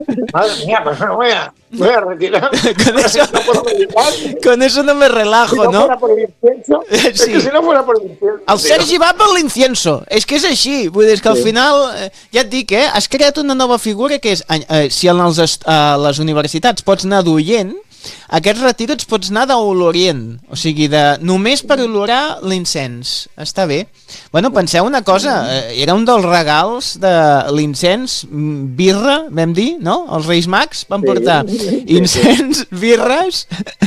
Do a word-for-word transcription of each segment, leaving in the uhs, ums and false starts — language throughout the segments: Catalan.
Madre mía, pues no voy a, voy a retirar. Con eso, no puedo meditar. con eso no me relajo, Si no, ¿no? fuera por el incienso, es Sí. que si no fuera por el incienso. El tío. Sergi va per l'incienso. És que és així. Vull dir, és que al final, eh, ja et dic, eh, has creat una nova figura que és, eh, si en els, est- a les universitats pots anar d'oient, aquests retirs et pots anar d'olorient. O sigui, de, només per olorar l'incens. Està bé. Bueno, penseu una cosa, eh, era un dels regals de l'incens, mm, birra, vam dir, no? Els Reis Mags van portar incens, birres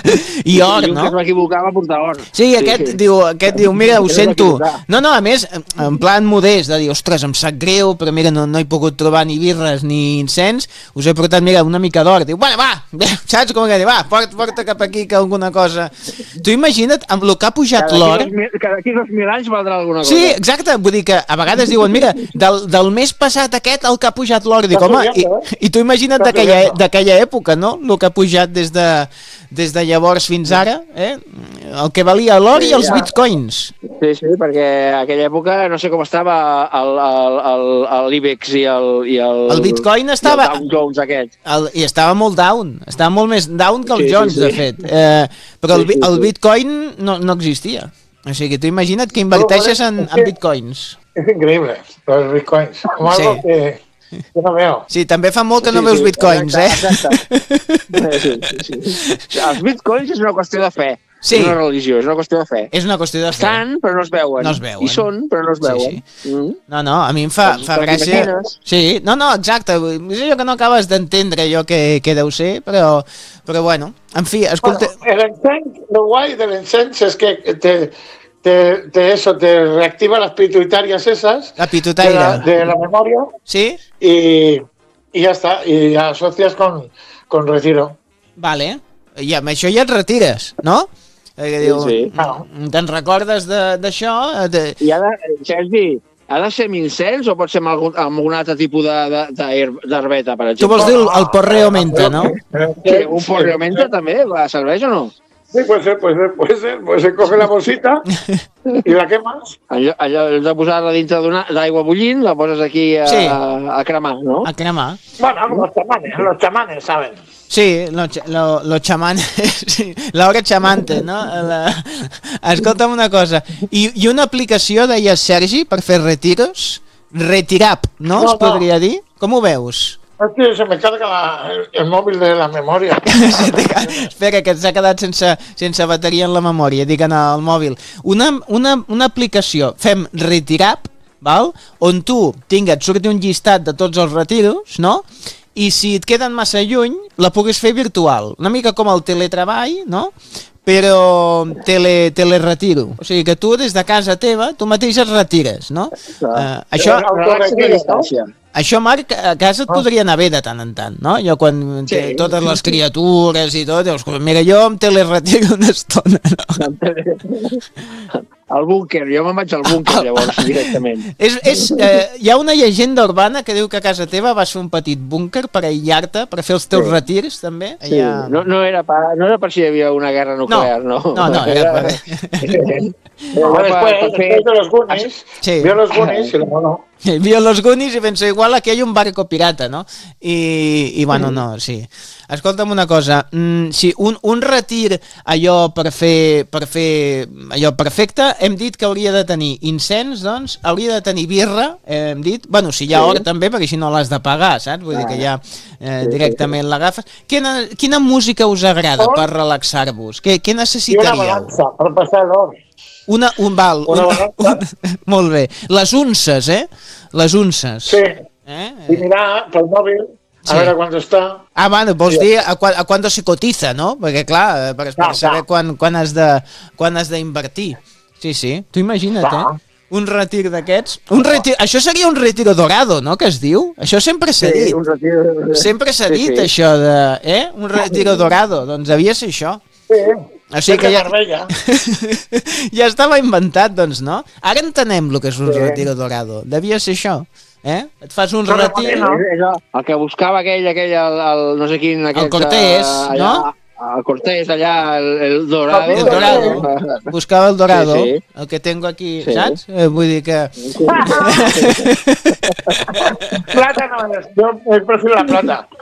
i or, I un que no? es va equivocar va portar or. Sí, aquest, sí. Diu, aquest diu, mira, ho Era sento. d'equivocar. No, no, a més, en plan modest, de dir, ostres, em sap greu, però mira, no, no he pogut trobar ni birres ni incens, us he portat, mira, una mica d'or. Diu, bueno, va, saps com que diu, va, porta, porta cap aquí que alguna cosa. Tu imagina't, amb el que ha pujat Cada l'or... aquí dos mil- Cada aquí dos mil anys valdrà alguna cosa. Sí, exacte, vull dir que a vegades diuen, mira, del, del mes passat aquest el que ha pujat l'or, dic, Està home, i, pujant, eh? i tu imagina't Està d'aquella pujant. d'aquella època, no? El que ha pujat des de, des de llavors fins ara, eh? El que valia l'or Sí, i els ja. bitcoins. Sí, sí, perquè a aquella època no sé com estava el- el- el- el- l'Ibex i el... I el, El Bitcoin estava- I el Dow Jones aquest. El, I estava molt down, estava molt més down que el Sí, sí, Jones, sí. de fet. Eh, però el, Sí, sí, bi- el sí. Bitcoin no, no existia. O sigui, tu imagina't que inverteixes en, en bitcoins. Es increíble, los bitcoins. Como Sí. algo que, que no veo. Sí, també fa molt que no Sí, veus sí, bitcoins, exacte, eh? exacte. Sí, sí, sí. Els bitcoins és una qüestió de fe. Sí. És una religió, és una qüestió de fe. És una qüestió de fe. Estan, però no es veuen. No es veuen. I són, però no es Sí, veuen. Mm. No, no, a mi em fa, Doncs fa te'n gràcia... imagines? Sí, no, no, exacte. És allò que no acabes d'entendre allò que, que deu ser, però, però bueno. En fi, escolta... Bueno, el encens, lo guay del encens es que te, te, te eso, te reactiva las pituitarias esas La de pitutaire. la, de la memoria Sí? y, y ya está, y asocias con, con retiro. Vale. I amb això ja et retires, no? Eh, que diu, Sí, sí. mm, te'n recordes de- d'això? Eh, de, I ha de, Sergi, ha de ser amb incens o pot ser amb algun, amb algun altre tipus de- de- de- d'herbeta, per tu exemple? vols dir el, el porreo menta, no? Sí, un porreo menta també va, serveix o no? Sí, puede ser, puede ser, puede ser. Pues se coge la bolsita y la quemas. Allò, allò de posar-la dintre d'una- d'aigua bullint, la poses aquí a, Sí. a, a cremar, no? A cremar. Bueno, los chamanes, los chamanes saben. Sí, los lo, lo chamanes, sí, la hora chamante, no? La... Escolta'm una cosa, I, i una aplicació, deia Sergi, per fer retiros? Retirap, no? No, Es no. podria dir? Com ho veus? Es que se me carga la- el, el móvil de la memoria. Se t'ha quedat- Espera, que s'ha quedat sense, sense bateria en la memòria, dic en el mòbil. Una, una, una aplicació, fem Retirap, val? On tu tingues, surti un llistat de tots els retiros, no? I si et queden massa lluny, la puguis fer virtual. Una mica com el teletreball, no? Però tele, teleretiro. O sigui que tu des de casa teva, tu mateix et retires, no? Uh, això, Relaxa a distància. això, Marc, a casa et podria anar bé de tant en tant, no? Jo quan Sí. té totes les criatures i tot, dius, mira, jo em teleretiro una estona, no? Al búnquer, jo me'n vaig al búnquer llavors, directament. És, és, eh, hi ha una llegenda urbana que diu que a casa teva vas fer un petit búnquer per aïllar-te, per fer els teus Sí. retirs, també. Sí, Allà... no, no, era per, no era per si hi havia una guerra nuclear, no. no, no, era per... Luego Era después, per fer- después de los Goonies, Sí. vio los Goonies y lo no. Vio los Goonies i penso, igual aquí hi ha un barco pirata, no? I, i bueno, no, sí. Escolta'm una cosa, mm, sí, un, un retir allò per fer, per fer allò perfecte, hem dit que hauria de tenir incens, doncs, hauria de tenir birra, eh, hem dit, bueno, si hi ha Sí. or també, perquè si no l'has de pagar, saps? Vull dir que ja eh, directament l'agafes. Quina, quina música us agrada per relaxar-vos? Què, què Y una necessitaríeu? balanza para pasar el oro. Una, un val, Una un, balança. un, molt bé. Les unces, eh? Les unces. Sí. Eh? Y mira por el móvil a Sí. ver a cuánto está. Ah, bueno, vols dir a, qua, a quanto se cotiza, no? Perquè, clar, eh, per, per Clar, saber clar. quan, quan has de quan has d'invertir. Sí, sí. Tu imagina't, Clar. eh? Un retir d'aquests. Un retir... Això seria un retiro dorado, no?, que es diu? Això sempre s'ha Sí, dit. un retir... Sempre s'ha Sí, dit sí. això de... Eh? Un retiro dorado. Doncs devia ser això. Sí. O sigui que Vete a ja... Marbella. ja estava inventat, doncs, no? Ara entenem el que és un Sí. retiro dorado. Devia ser això. Eh? Et fas un No, no, retir... no. És el, el que buscava aquell, aquell, el, el no sé quin... Aquest, Cortés, eh, no? allà, el Cortés, allà, el, el dorado. El dorado. Buscava el dorado, Sí, sí. el que tengo aquí, Sí. saps? Eh, vull dir que... Plata no es. Yo prefiero la plata.